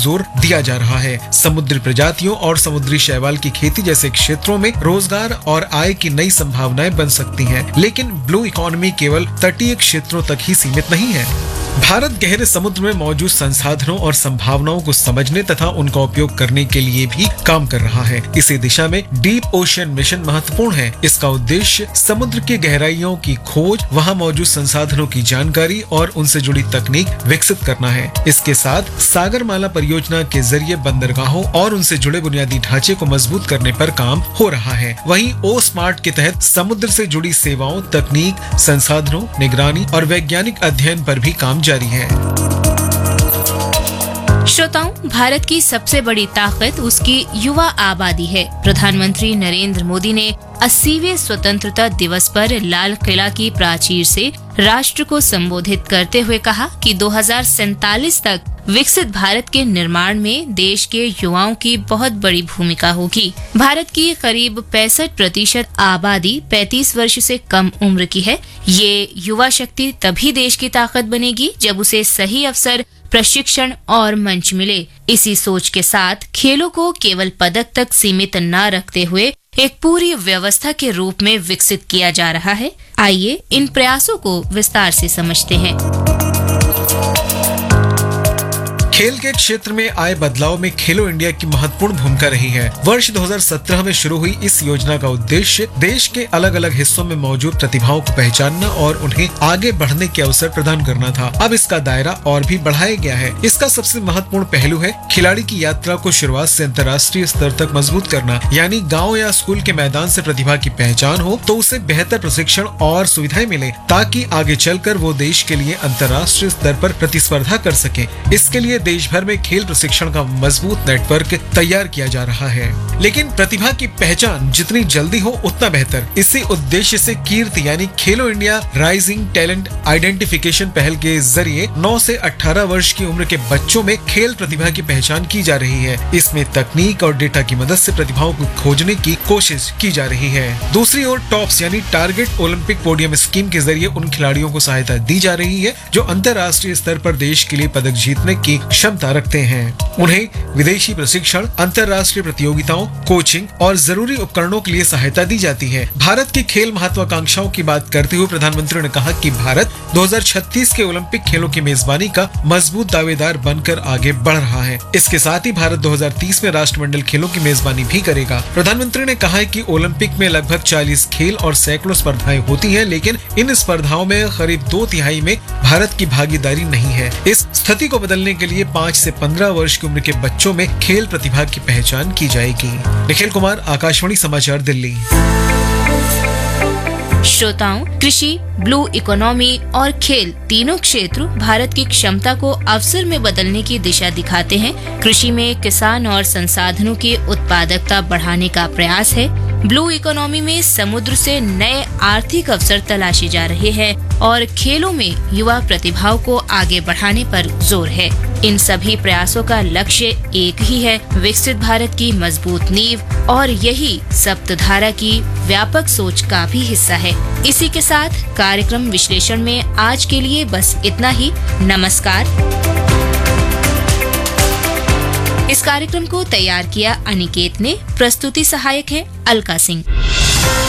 जोर दिया जा रहा है। समुद्री प्रजातियों और समुद्री शैवाल की खेती जैसे क्षेत्रों में रोजगार और आय की नई संभावनाएं बन सकती हैं। लेकिन ब्लू इकोनॉमी केवल तटीय क्षेत्रों तक ही सीमित नहीं है। भारत गहरे समुद्र में मौजूद संसाधनों और संभावनाओं को समझने तथा उनका उपयोग करने के लिए भी काम कर रहा है। इसी दिशा में डीप ओशन मिशन महत्वपूर्ण है। इसका उद्देश्य समुद्र की गहराइयों की खोज, वहां मौजूद संसाधनों की जानकारी और उनसे जुड़ी तकनीक विकसित करना है। इसके साथ सागरमाला परियोजना के जरिए बंदरगाहों और उनसे जुड़े बुनियादी ढांचे को मजबूत करने पर काम हो रहा है। वहीं ओ स्मार्ट के तहत समुद्र से जुड़ी सेवाओं, तकनीक, संसाधनों, निगरानी और वैज्ञानिक अध्ययन पर भी काम जारी है। श्रोताओं, भारत की सबसे बड़ी ताकत उसकी युवा आबादी है। प्रधानमंत्री नरेंद्र मोदी ने 80वें स्वतंत्रता दिवस पर लाल किला की प्राचीर से राष्ट्र को संबोधित करते हुए कहा कि 2047 तक विकसित भारत के निर्माण में देश के युवाओं की बहुत बड़ी भूमिका होगी। भारत की करीब 65% आबादी 35 वर्ष से कम उम्र की है। ये युवा शक्ति तभी देश की ताकत बनेगी जब उसे सही अवसर, प्रशिक्षण और मंच मिले। इसी सोच के साथ खेलों को केवल पदक तक सीमित न रखते हुए एक पूरी व्यवस्था के रूप में विकसित किया जा रहा है। आइए इन प्रयासों को विस्तार से समझते हैं। खेल के क्षेत्र में आए बदलाव में खेलो इंडिया की महत्वपूर्ण भूमिका रही है। वर्ष 2017 में शुरू हुई इस योजना का उद्देश्य देश के अलग अलग हिस्सों में मौजूद प्रतिभाओं को पहचानना और उन्हें आगे बढ़ने के अवसर प्रदान करना था। अब इसका दायरा और भी बढ़ाया गया है। इसका सबसे महत्वपूर्ण पहलू है खिलाड़ी की यात्रा को शुरुआत से अंतर्राष्ट्रीय स्तर तक मजबूत करना। यानी गाँव या स्कूल के मैदान से प्रतिभा की पहचान हो तो उसे बेहतर प्रशिक्षण और सुविधाएं मिले, ताकि आगे चलकर वो देश के लिए अंतर्राष्ट्रीय स्तर पर प्रतिस्पर्धा कर सके। इसके लिए देश भर में खेल प्रशिक्षण का मजबूत नेटवर्क तैयार किया जा रहा है। लेकिन प्रतिभा की पहचान जितनी जल्दी हो उतना बेहतर। इसी उद्देश्य से कीर्ति यानी खेलो इंडिया राइजिंग टैलेंट आइडेंटिफिकेशन पहल के जरिए 9 से 18 वर्ष की उम्र के बच्चों में खेल प्रतिभा की पहचान की जा रही है। इसमें तकनीक और डेटा की मदद से प्रतिभाओं को खोजने की कोशिश की जा रही है। दूसरी ओर टॉप्स यानी टारगेट ओलंपिक पोडियम स्कीम के जरिए उन खिलाड़ियों को सहायता दी जा रही है जो अंतर्राष्ट्रीय स्तर पर देश के लिए पदक जीतने की क्षमता रखते हैं। उन्हें विदेशी प्रशिक्षण, अंतर्राष्ट्रीय प्रतियोगिताओं, कोचिंग और जरूरी उपकरणों के लिए सहायता दी जाती है। भारत की खेल महत्वाकांक्षाओं की बात करते हुए प्रधानमंत्री ने कहा कि भारत 2036 के ओलंपिक खेलों की मेजबानी का मजबूत दावेदार बनकर आगे बढ़ रहा है। इसके साथ ही भारत 2030 में राष्ट्रमंडल खेलों की मेजबानी भी करेगा। प्रधानमंत्री ने कहा है कि ओलंपिक में लगभग 40 खेल और सैकड़ों स्पर्धाएं होती हैं, लेकिन इन स्पर्धाओं में करीब 2/3 में भारत की भागीदारी नहीं है। इस स्थिति को बदलने के लिए 5 से 15 वर्ष की उम्र के बच्चों में खेल प्रतिभा की पहचान की जाएगी। निखिल कुमार, आकाशवाणी समाचार, दिल्ली। श्रोताओं, कृषि, ब्लू इकोनॉमी और खेल तीनों क्षेत्र भारत की क्षमता को अवसर में बदलने की दिशा दिखाते हैं। कृषि में किसान और संसाधनों की उत्पादकता बढ़ाने का प्रयास है। ब्लू इकोनॉमी में समुद्र से नए आर्थिक अवसर तलाशे जा रहे हैं और खेलों में युवा प्रतिभाओं को आगे बढ़ाने पर जोर है। इन सभी प्रयासों का लक्ष्य एक ही है, विकसित भारत की मजबूत नींव, और यही सप्तधारा की व्यापक सोच का भी हिस्सा है। इसी के साथ कार्यक्रम विश्लेषण में आज के लिए बस इतना ही। नमस्कार। इस कार्यक्रम को तैयार किया अनिकेत ने, प्रस्तुति सहायक है अलका सिंह।